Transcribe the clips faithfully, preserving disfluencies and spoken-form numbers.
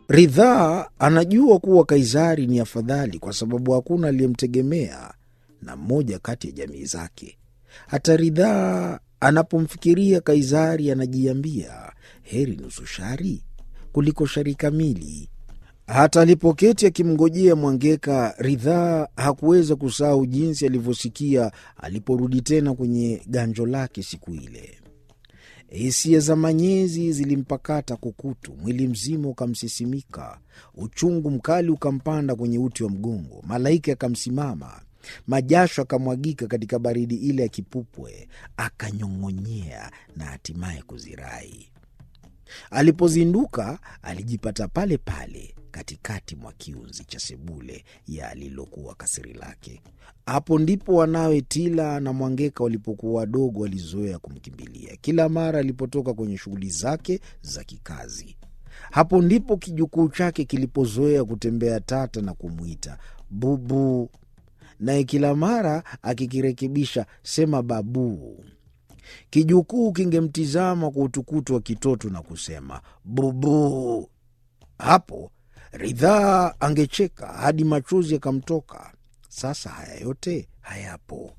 Ridhaa anajua kuwa Kaisari ni afadhali kwa sababu hakuna aliyemtegemea na mmoja kati ya jamii zake. Hata Ridhaa anapomfikiria Kaisari anajiambia heri nusu shari kuliko shari kamili. Hata alipoketi akimngojea Mwangeka, Ridhaa hakuweza kusahau jinsi alivyosikia aliporudi tena kwenye ganjo lake siku ile. Hisia za manyezi zilimpakata kukutu, mwili mzima ukamsisimika, uchungu mkali ukampanda kwenye uti wa mgongo. Malaika akamsimama, majasho akamwagika katika baridi ile ya kipupwe, akanyong'onyea na hatimaye kuzirai. Alipozinduka alijipata pale pale katikati mwa kiunzi cha sebule ya alilokuwa kasiri lake. Hapo ndipo wanawe Tila na Mwangeka walipokuwa wadogo walizoea kumkimbilia kila mara alipotoka kwenye shughuli zake za kikazi. Hapo ndipo kijukuu chake kilipozoea kutembea tata na kumwita bubu, naye kila mara akikirekebisha sema babu. Kijukuu kingemtizama kwa utukutu wa kitoto na kusema bubu. Hapo Ridhaa angecheka hadi machozi yakamtoka. Sasa haya yote hayapo.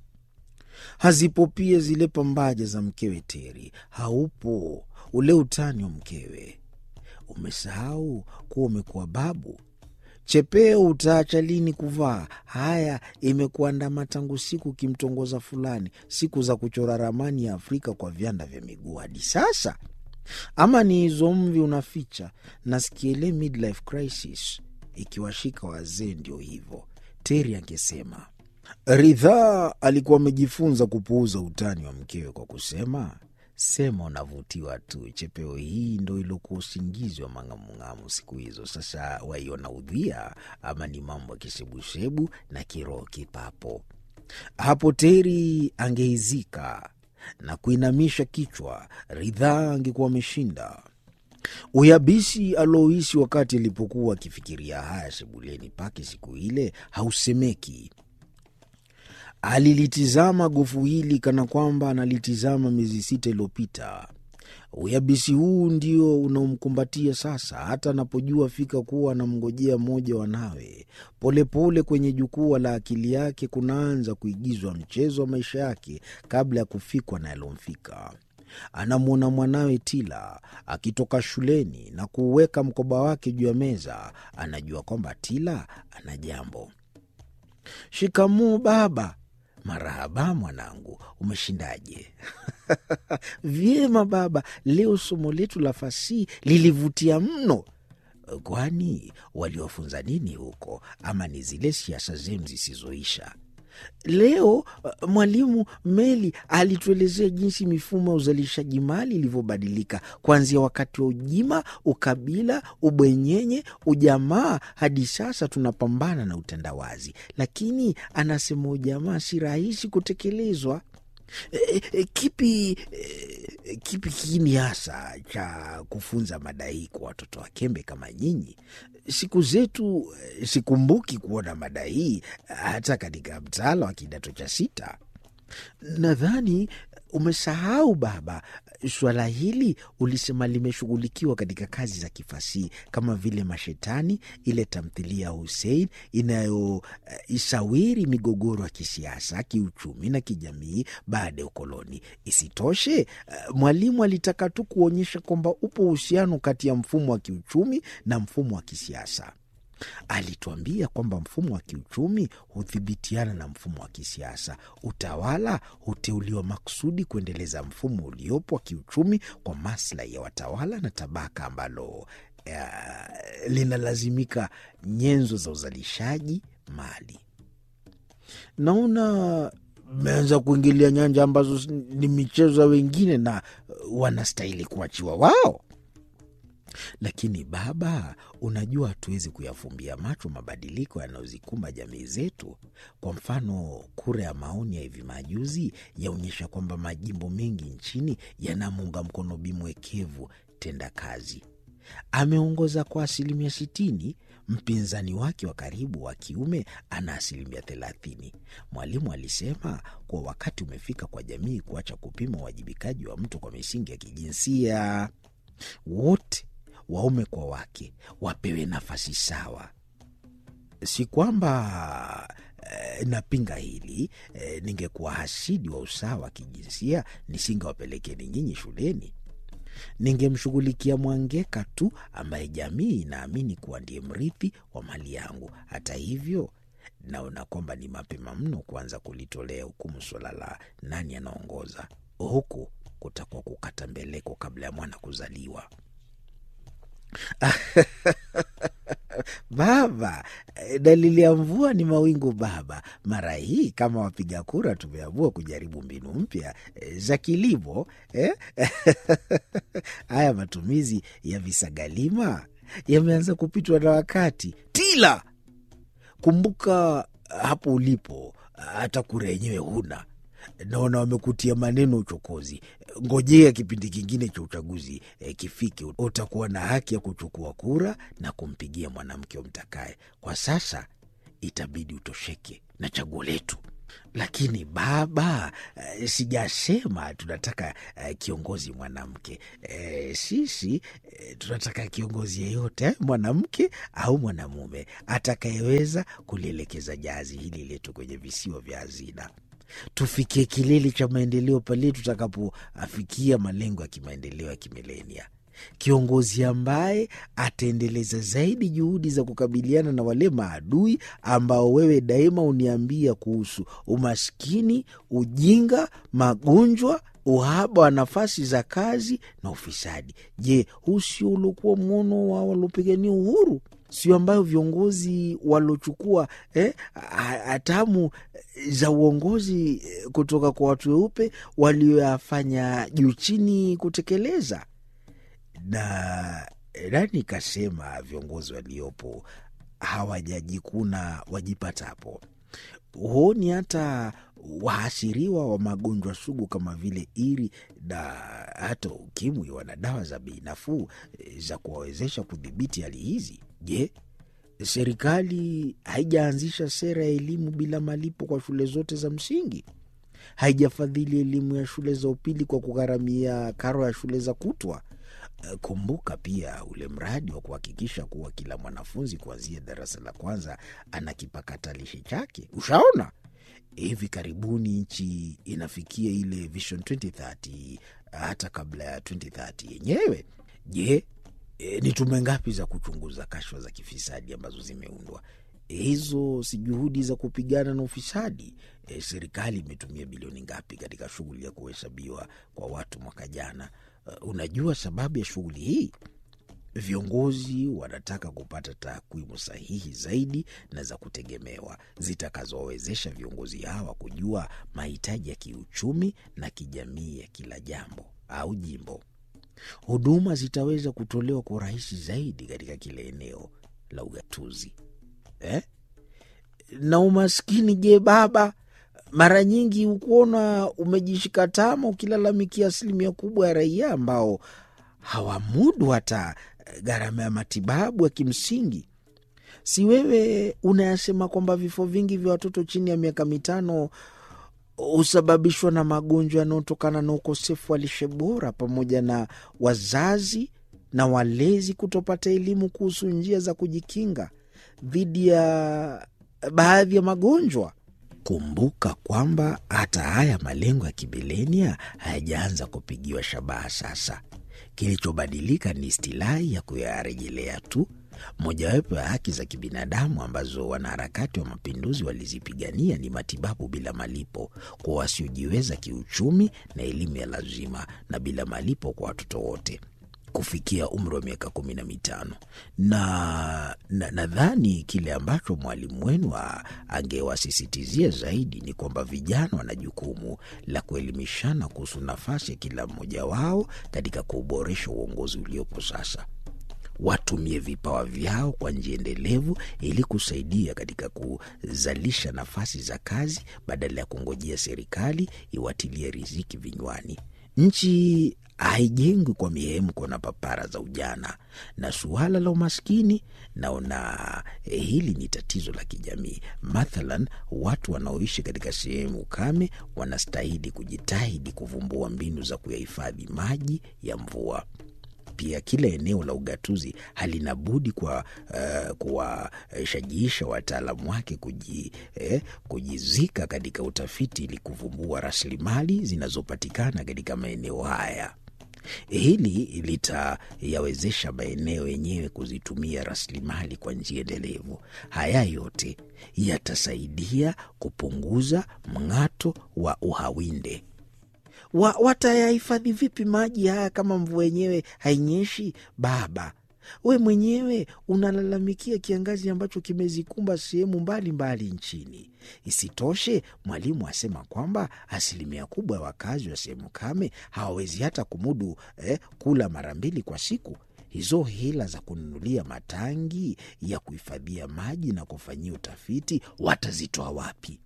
Hazipo pia zile pambaja za mkewe Teri. Haupo ule utani wa mkewe. Umesahau kuwa umekuwa babu. Chepeo utaacha lini kuvaa? Haya imekuandama tangu siku kimtongoza fulani, siku za kuchora ramani ya Afrika kwa vyanda vya miguu hadi sasa. Ama ni hizo mvi unaficha? Nasikia ile midlife crisis ikiwashika wazee ndio hivyo, Teri angesema. Ridhaa alikuwa amejifunza kupuuza utani wa mkewe kwa kusema, sema unavutiwa tu, chepeo hii ndo ilokuwa usingizi wa mang'amung'amu siku hizo. Sasa waiona udhia ama ni mambo ya kisebushebu na kiroho kipapo? Hapo Teri angehizika na kuinamisha kichwa. Ridhaa angekuwa ameshinda. Uyabisi alohisi wakati alipokuwa akifikiria haya sebuleni pake siku ile hausemeki. Alilitizama gofu hili kana kwamba analitizama miezi sita iliyopita. Uyabisi huu ndio unaomkumbatia sasa, hata anapojua fika kuwa anamngojea mmoja wanawe. Polepole kwenye jukwaa la akili yake kunaanza kuigizwa mchezo wa maisha yake kabla ya kufikwa na yalomfika. Anamwona mwanawe Tila akitoka shuleni na kuuweka mkoba wake juu ya meza. Anajua kwamba Tila ana jambo. Shikamoo baba. Marahaba mwanangu, umeshindaje? Vyema baba, leo somo letu la fasihi lilivutia mno. Kwani waliwafunza nini huko, ama ni zile siasa zenu zisizoisha? Leo mwalimu Meli alituelezea jinsi mifumo ya uzalishaji mali ilivyobadilika kuanzia wakati wa ujima, ukabila, ubwenyenye, ujamaa hadi sasa tunapambana na utandawazi. Lakini anasema ujamaa si rahisi kutekelezwa. E, e, kipi e, kipi kiini hasa cha kufunza madai kwa watoto wa kembe kama nyinyi? Siku zetu sikumbuki kuona madai hata katika mtaala wa kidato cha sita. Nadhani umesahau baba, swala hili ulisema limeshughulikiwa katika kazi za kifasihi kama vile Mashetani, ile tamthilia ya Hussein inayoisawiri uh, migogoro ya kisiasa, kiuchumi na kijamii baada ya ukoloni. Isitoshe, uh, mwalimu alitaka tu kuonyesha kwamba upo uhusiano kati ya mfumo wa kiuchumi na mfumo wa kisiasa. Alituambia kwamba mfumo wa kiuchumi hudhibitiana na mfumo wa kisiasa. Utawala huteuliwa makusudi kuendeleza mfumo uliopo wa kiuchumi kwa maslahi ya watawala na tabaka ambalo uh, linalazimika nyenzo za uzalishaji mali. Naona mmeanza kuingilia nyanja ambazo ni michezo wengine na wanastahili kuachiwa wao. Lakini baba, unajua hatuwezi kuyafumbia macho mabadiliko yanayozikumba jamii zetu. Kwa mfano, kura ya maoni ya hivi majuzi yaonyesha kwamba majimbo mengi nchini yanamuunga mkono bimwekevu tenda kazi. Ameongoza kwa asilimia sitini, mpinzani wake wa karibu wa kiume ana asilimia thelathini. Mwalimu alisema kwa wakati umefika kwa jamii kuacha kupima uwajibikaji wa mtu kwa misingi ya kijinsia. Wote waume kwa wake wapewe nafasi sawa. Si kwamba eh, napinga hili. Eh, ningekuwa hasidi wa usawa wa kijinsia nisingewapelekeni nyinyi shuleni. Ningemshughulikia Mwangeka tu, ambaye jamii inaamini kuwa ndiye mrithi wa mali yangu. Hata hivyo, naona kwamba ni mapema mno kuanza kulitolea hukumu suala la nani anaongoza. Huku kutakuwa kukata mbeleko kabla ya mwana kuzaliwa. Baba, dalili ya mvua ni mawingu baba. Mara hii kama wapiga kura tumeamua kujaribu mbinu mpya e, za kilimo eh? Haya matumizi ya visagalima yameanza kupitwa na wakati. Tila, kumbuka hapo ulipo, hata kura yenyewe huna. Naona wamekutia maneno uchokozi. Ngojea kipindi kingine cha uchaguzi e, kifike, utakuwa na haki ya kuchukua kura na kumpigia mwanamke umtakaye. Kwa sasa itabidi utosheke na chaguo letu. Lakini baba, e, sijasema tunataka e, kiongozi mwanamke. E, sisi e, tunataka kiongozi yeyote eh, mwanamke au mwanamume atakayeweza kulielekeza jahazi hili letu kwenye visiwa vya hazina. Tufikie kilele cha maendeleo pale tutakapoafikia malengo ya kimaendeleo ya kimilenia. Kiongozi ambaye ataendeleza zaidi juhudi za kukabiliana na wale maadui ambao wewe daima uniambia kuhusu: umaskini, ujinga, magonjwa, uhaba wa nafasi za kazi na ufisadi. Je, huu sio uliokuwa mwono wa walopigania uhuru? Sio ambayo viongozi walochukua eh, hatamu za uongozi kutoka kwa watu weupe walioyafanya juu chini kutekeleza? Na nani kasema viongozi waliopo hawajajikuna wajipatapo? Huoni hata wahasiriwa wa magonjwa sugu kama vile iri na hata ukimwi wana dawa za bei nafuu za kuwawezesha kudhibiti hali hizi? Je, serikali haijaanzisha sera ya elimu bila malipo kwa shule zote za msingi? Haijafadhili elimu ya shule za upili kwa kugharamia karo ya shule za kutwa? Kumbuka pia ule mradi wa kuhakikisha kuwa kila mwanafunzi kuanzia darasa la kwanza ana kipakatalishi chake. Ushaona? Hivi karibuni nchi inafikia ile Vision twenty thirty hata kabla ya twenty thirty yenyewe. Je, e, ni tume ngapi za kuchunguza kashfa za kifisadi ambazo zimeundwa? E, hizo si juhudi za kupigana na ufisadi? E, serikali imetumia bilioni ngapi katika shughuli ya kuhesabiwa kwa watu mwaka jana? Uh, unajua sababu ya shughuli hii? Viongozi wanataka kupata takwimu sahihi zaidi na za kutegemewa zitakazowezesha viongozi hawa kujua mahitaji ya kiuchumi na kijamii ya kila jambo au jimbo. Huduma zitaweza kutolewa kwa urahisi zaidi katika kile eneo la ugatuzi. Eh? Na umaskini je baba? Mara nyingi ukuona umejishika tama ukilalamikia asilimia kubwa ya raia ambao hawamudu hata gharama ya matibabu ya kimsingi. Si wewe unayasema kwamba vifo vingi vya watoto chini ya miaka mitano husababishwa na magonjwa yanayotokana na ukosefu wa lishe bora pamoja na wazazi na walezi kutopata elimu kuhusu njia za kujikinga dhidi ya baadhi ya magonjwa? Kumbuka kwamba hata haya malengo ya kimilenia hayajaanza kupigiwa shabaha sasa. Kilichobadilika ni istilahi ya kuyarejelea tu. Mojawapo ya haki za kibinadamu ambazo wanaharakati wa mapinduzi walizipigania ni matibabu bila malipo kwa wasiojiweza kiuchumi na elimu ya lazima na bila malipo kwa watoto wote kufikia umri wa miaka kumi na mitano. Na nadhani na kile ambacho mwalimu wenu angewasisitizia zaidi ni kwamba vijana wana jukumu la kuelimishana kuhusu nafasi ya kila mmoja wao katika kuboresha uongozi uliopo sasa. Watumie vipawa vyao kwa njia endelevu ili kusaidia katika kuzalisha nafasi za kazi badala ya kungojea serikali iwatilie riziki vinywani. Nchi haijengwi kwa mihemko na papara za ujana. Na suala la umaskini, naona eh, hili ni tatizo la kijamii. Mathalan, watu wanaoishi katika sehemu kame wanastahili kujitahidi kuvumbua mbinu za kuyahifadhi maji ya mvua. pia kila eneo la ugatuzi halina budi kwa uh, kuwashajiisha wataalamu wake kuji, eh, kujizika katika utafiti ili kuvumbua rasilimali zinazopatikana katika maeneo haya. Hili litayawezesha maeneo yenyewe kuzitumia rasilimali kwa njia endelevu. Haya yote yatasaidia kupunguza mng'ato wa uhawinde. Wa, watayahifadhi vipi maji haya kama mvua yenyewe hainyeshi? Baba, we mwenyewe unalalamikia kiangazi ambacho kimezikumba sehemu mbalimbali nchini. Isitoshe, mwalimu asema kwamba asilimia kubwa ya wakazi wa sehemu kame hawawezi hata kumudu eh, kula mara mbili kwa siku. Hizo hela za kununulia matangi ya kuhifadhia maji na kufanyia utafiti watazitoa wapi?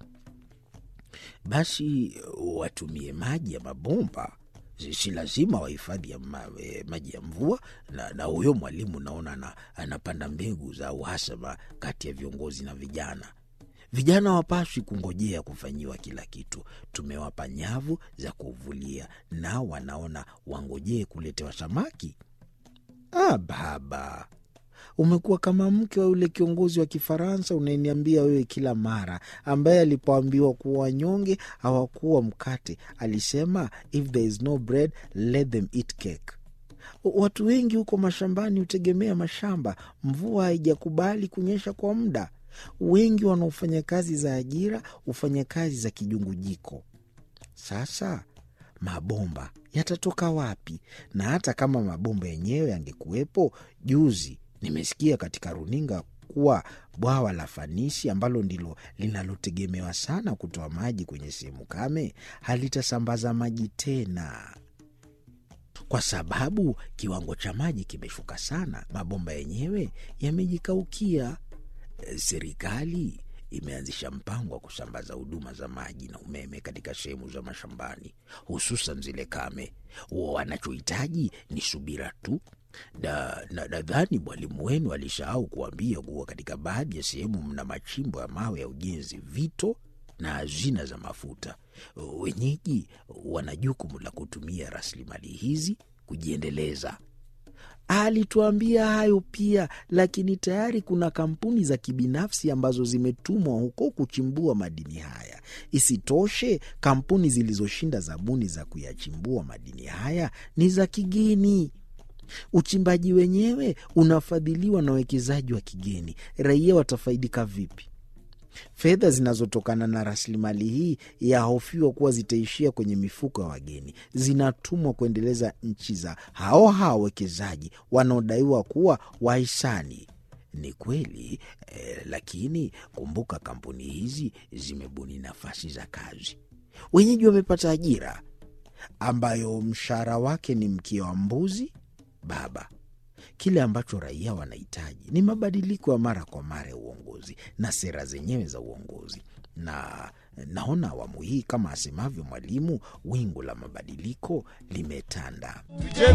Basi watumie maji ya mabomba, si lazima wahifadhi ya ma, e, maji ya mvua. Na, na huyo mwalimu naona na, anapanda mbegu za uhasama kati ya viongozi na vijana. Vijana wapaswi kungojea kufanyiwa kila kitu. Tumewapa nyavu za kuvulia, nao wanaona wangojee kuletewa samaki. Ah, baba, umekuwa kama mke wa yule kiongozi wa Kifaransa unayeniambia wewe kila mara, ambaye alipoambiwa kuwa wanyonge hawakuwa mkate alisema, if there is no bread let them eat cake. Watu wengi huko mashambani hutegemea mashamba. Mvua haijakubali kunyesha kwa muda. Wengi wanaofanya kazi za ajira hufanya kazi za kijungujiko. Sasa mabomba yatatoka wapi? Na hata kama mabomba yenyewe yangekuwepo, juzi nimesikia katika runinga kuwa bwawa la Fanisi ambalo ndilo linalotegemewa sana kutoa maji kwenye sehemu kame halitasambaza maji tena, kwa sababu kiwango cha maji kimeshuka sana. Mabomba yenyewe yamejikaukia. Serikali imeanzisha mpango wa kusambaza huduma za maji na umeme katika sehemu za mashambani, hususan zile kame. Wanachohitaji ni subira tu. Nadhani na mwalimu wenu alisahau kuambia kuwa katika baadhi ya sehemu mna machimbo ya mawe ya ujenzi, vito na hazina za mafuta. Wenyeji wana jukumu la kutumia rasilimali hizi kujiendeleza. Alituambia hayo pia, lakini tayari kuna kampuni za kibinafsi ambazo zimetumwa huko kuchimbua madini haya. Isitoshe, kampuni zilizoshinda zabuni za kuyachimbua madini haya ni za kigeni. Uchimbaji wenyewe unafadhiliwa na wekezaji wa kigeni. Raia watafaidika vipi? Fedha zinazotokana na rasilimali hii yahofiwa kuwa zitaishia kwenye mifuko ya wageni, zinatumwa kuendeleza nchi za hao hao wekezaji wanaodaiwa kuwa wahisani. Ni kweli eh, lakini kumbuka kampuni hizi zimebuni nafasi za kazi. Wenyeji wamepata ajira ambayo mshahara wake ni mkia wa mbuzi. Baba, kile ambacho raia wanahitaji ni mabadiliko ya mara kwa mara ya uongozi na sera zenyewe za uongozi. Na naona awamu hii, kama asemavyo mwalimu, wingu la mabadiliko limetanda.